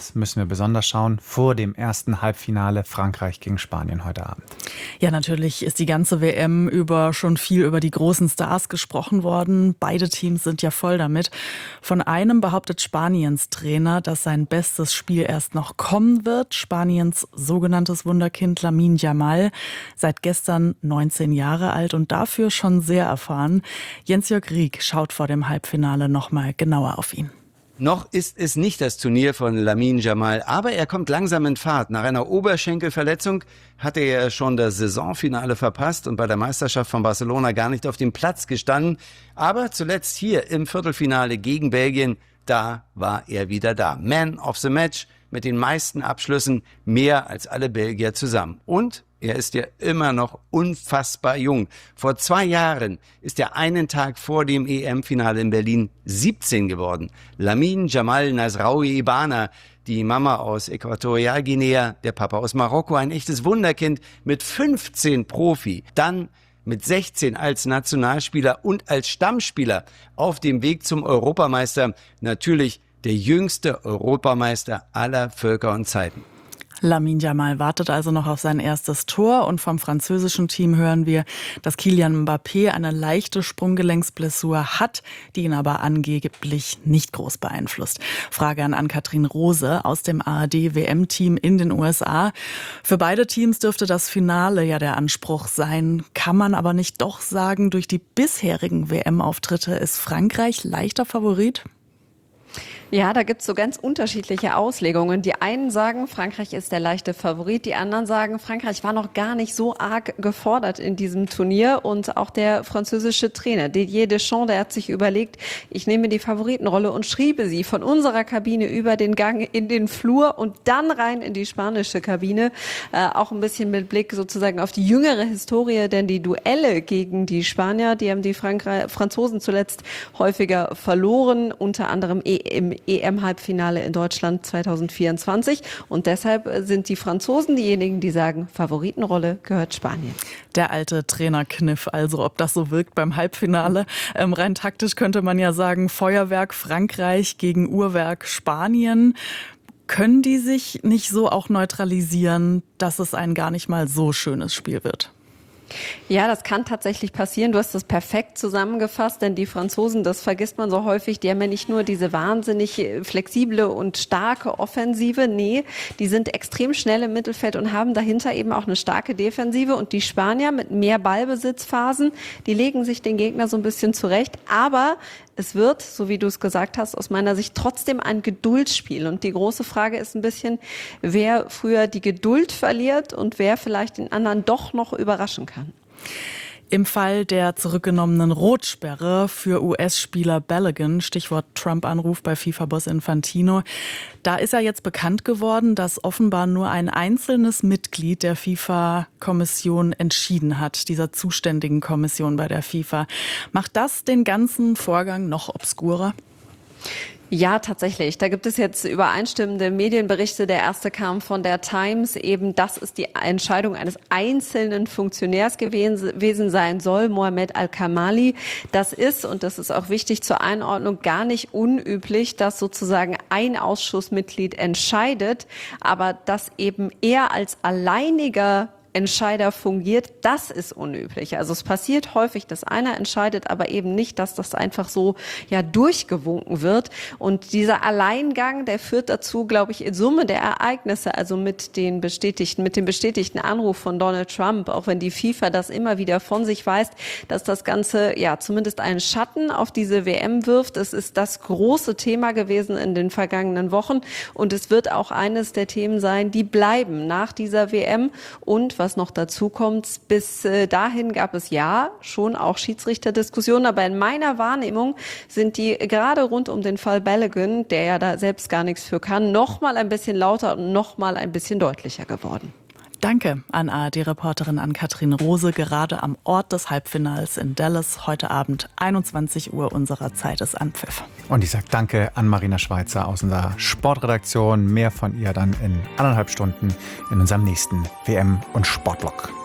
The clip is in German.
müssen wir besonders schauen vor dem ersten Halbfinale Frankreich gegen Spanien heute Abend? Ja, natürlich ist die ganze WM über schon viel über die großen Stars gesprochen worden. Beide Teams sind ja voll damit. Von einem behauptet Spaniens Trainer, dass sein bestes Spiel erst noch kommen wird. Spaniens sogenanntes Wunderkind Lamine Yamal, seit gestern 19 Jahre alt und dafür schon sehr erfahren. Jens-Jörg Rieck schaut vor dem Halbfinale noch mal genauer auf ihn. Noch ist es nicht das Turnier von Lamine Yamal, aber er kommt langsam in Fahrt. Nach einer Oberschenkelverletzung hatte er schon das Saisonfinale verpasst und bei der Meisterschaft von Barcelona gar nicht auf dem Platz gestanden. Aber zuletzt hier im Viertelfinale gegen Belgien, da war er wieder da. Man of the Match mit den meisten Abschlüssen, mehr als alle Belgier zusammen. Und er ist ja immer noch unfassbar jung. Vor 2 Jahren ist er einen Tag vor dem EM-Finale in Berlin 17 geworden. Lamine Yamal Nasraoui Ibana, die Mama aus Äquatorialguinea, der Papa aus Marokko, ein echtes Wunderkind mit 15 Profi. Dann mit 16 als Nationalspieler und als Stammspieler auf dem Weg zum Europameister. Natürlich der jüngste Europameister aller Völker und Zeiten. Lamine Yamal wartet also noch auf sein erstes Tor und vom französischen Team hören wir, dass Kylian Mbappé eine leichte Sprunggelenksblessur hat, die ihn aber angeblich nicht groß beeinflusst. Frage an Ann-Kathrin Rose aus dem ARD-WM-Team in den USA. Für beide Teams dürfte das Finale ja der Anspruch sein. Kann man aber nicht doch sagen, durch die bisherigen WM-Auftritte ist Frankreich leichter Favorit? Ja, da gibt's so ganz unterschiedliche Auslegungen. Die einen sagen, Frankreich ist der leichte Favorit. Die anderen sagen, Frankreich war noch gar nicht so arg gefordert in diesem Turnier. Und auch der französische Trainer Didier Deschamps, der hat sich überlegt, ich nehme die Favoritenrolle und schriebe sie von unserer Kabine über den Gang in den Flur und dann rein in die spanische Kabine. Auch ein bisschen mit Blick sozusagen auf die jüngere Historie, denn die Duelle gegen die Spanier, die haben die Franzosen zuletzt häufiger verloren, unter anderem im EM-Halbfinale in Deutschland 2024. Und deshalb sind die Franzosen diejenigen, die sagen, Favoritenrolle gehört Spanien. Der alte Trainerkniff, also ob das so wirkt beim Halbfinale. Rein taktisch könnte man ja sagen, Feuerwerk Frankreich gegen Uhrwerk Spanien. Können die sich nicht so auch neutralisieren, dass es ein gar nicht mal so schönes Spiel wird? Ja, das kann tatsächlich passieren. Du hast das perfekt zusammengefasst, denn die Franzosen, das vergisst man so häufig, die haben ja nicht nur diese wahnsinnig flexible und starke Offensive, nee, die sind extrem schnell im Mittelfeld und haben dahinter eben auch eine starke Defensive und die Spanier mit mehr Ballbesitzphasen, die legen sich den Gegner so ein bisschen zurecht, aber es wird, so wie du es gesagt hast, aus meiner Sicht trotzdem ein Geduldsspiel. Und die große Frage ist ein bisschen, wer früher die Geduld verliert und wer vielleicht den anderen doch noch überraschen kann. Im Fall der zurückgenommenen Rotsperre für US-Spieler Balogun, Stichwort Trump-Anruf bei FIFA-Boss Infantino, da ist ja jetzt bekannt geworden, dass offenbar nur ein einzelnes Mitglied der FIFA-Kommission entschieden hat, dieser zuständigen Kommission bei der FIFA. Macht das den ganzen Vorgang noch obskurer? Ja, tatsächlich. Da gibt es jetzt übereinstimmende Medienberichte. Der erste kam von der Times. Eben, das ist die Entscheidung eines einzelnen Funktionärs gewesen sein soll, Mohamed Al-Kamali. Das ist, und das ist auch wichtig zur Einordnung, gar nicht unüblich, dass sozusagen ein Ausschussmitglied entscheidet, aber dass eben er als alleiniger Entscheider fungiert, das ist unüblich. Also es passiert häufig, dass einer entscheidet, aber eben nicht, dass das einfach so ja durchgewunken wird. Und dieser Alleingang, der führt dazu, glaube ich, in Summe der Ereignisse, also mit dem bestätigten Anruf von Donald Trump, auch wenn die FIFA das immer wieder von sich weist, dass das Ganze ja zumindest einen Schatten auf diese WM wirft. Es ist das große Thema gewesen in den vergangenen Wochen und es wird auch eines der Themen sein, die bleiben nach dieser WM. Und was noch dazu kommt, bis dahin gab es ja schon auch Schiedsrichterdiskussionen, aber in meiner Wahrnehmung sind die gerade rund um den Fall Balogun, der ja da selbst gar nichts für kann, noch mal ein bisschen lauter und noch mal ein bisschen deutlicher geworden. Danke an ARD-Reporterin Ann-Kathrin Rose, gerade am Ort des Halbfinals in Dallas. Heute Abend 21 Uhr unserer Zeit ist Anpfiff. Und ich sage danke an Marina Schweizer aus unserer Sportredaktion. Mehr von ihr dann in 1,5 Stunden in unserem nächsten WM- und Sportblock.